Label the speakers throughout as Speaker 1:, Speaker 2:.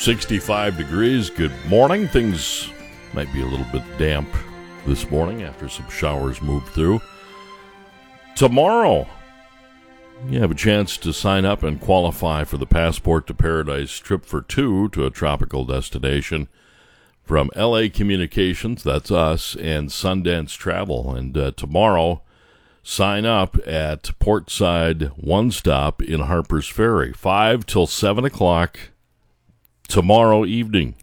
Speaker 1: 65 degrees. Good morning. Things might be a little bit damp this morning after some showers moved through. Tomorrow, you have a chance to sign up and qualify for the Passport to Paradise trip for two to a tropical destination from LA Communications, that's us, and Sundance Travel. And tomorrow, sign up at Portside One Stop in Harpers Ferry, 5 till 7 o'clock tomorrow evening.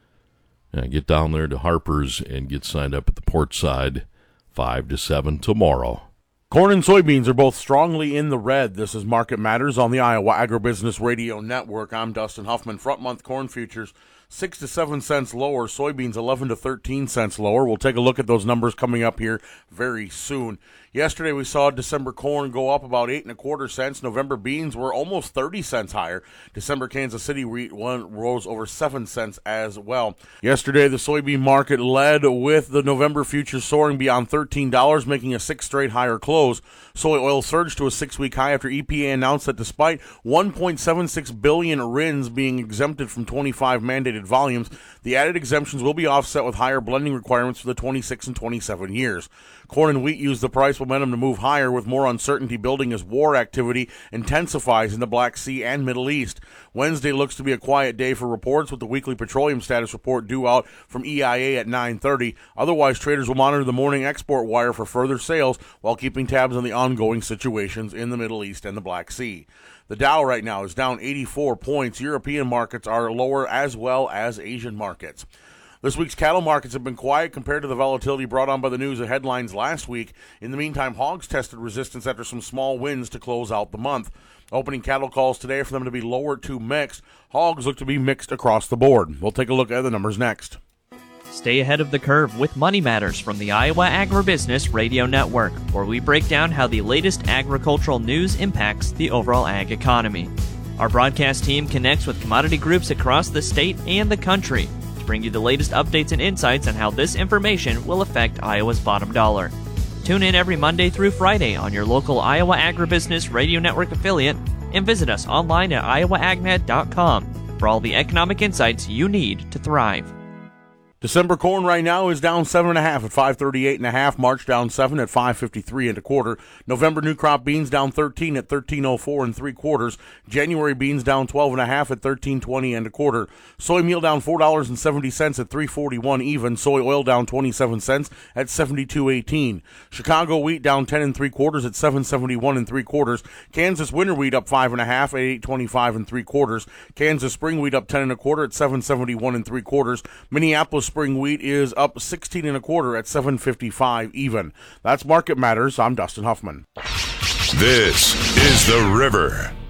Speaker 1: Get down there to Harpers and get signed up at the Portside, 5 to 7 tomorrow.
Speaker 2: Corn and soybeans are both strongly in the red. This is Market Matters on the Iowa Agribusiness Radio Network. I'm Dustin Huffman. Front month corn futures 6 to 7 cents lower, soybeans 11 to 13 cents lower. We'll take a look at those numbers coming up here very soon. Yesterday we saw December corn go up about 8 1/4 cents. November beans were almost 30 cents higher. December Kansas City wheat rose over 7 cents as well. Yesterday the soybean market led with the November futures soaring beyond $13, making a 6 straight higher close. Soy oil surged to a 6-week high after EPA announced that despite 1.76 billion RINs being exempted from 25 mandated volumes, the added exemptions will be offset with higher blending requirements for the 26 and 27 years. Corn and wheat used the price momentum to move higher, with more uncertainty building as war activity intensifies in the Black Sea and Middle East. Wednesday looks to be a quiet day for reports, with the weekly petroleum status report due out from EIA at 9:30. Otherwise, traders will monitor the morning export wire for further sales while keeping tabs on the ongoing situations in the Middle East and the Black Sea. The Dow right now is down 84 points. European markets are lower, as well as Asian markets. This week's cattle markets have been quiet compared to the volatility brought on by the news of headlines last week. In the meantime, hogs tested resistance after some small wins to close out the month. Opening cattle calls today for them to be lower to mixed. Hogs look to be mixed across the board. We'll take a look at the numbers next.
Speaker 3: Stay ahead of the curve with Money Matters from the Iowa Agribusiness Radio Network, where we break down how the latest agricultural news impacts the overall ag economy. Our broadcast team connects with commodity groups across the state and the country to bring you the latest updates and insights on how this information will affect Iowa's bottom dollar. Tune in every Monday through Friday on your local Iowa Agribusiness Radio Network affiliate and visit us online at iowaagnet.com for all the economic insights you need to thrive.
Speaker 2: December corn right now is down 7.5 at 538 1/2. March down 7 at 553 1/4. November new crop beans down 13 at 1304 3/4. January beans down 12.5 at 1320 1/4. Soy meal down $4.70 at 341 even. Soy oil down 27 cents at 72.18. Chicago wheat down 10 3/4 at 771 3/4. Kansas winter wheat up 5.5 at 825 3/4. Kansas spring wheat up 10 1/4 at 771 3/4. Minneapolis spring wheat is up 16 1/4 at 755 even. That's Market Matters. I'm Dustin Huffman.
Speaker 4: This is The River.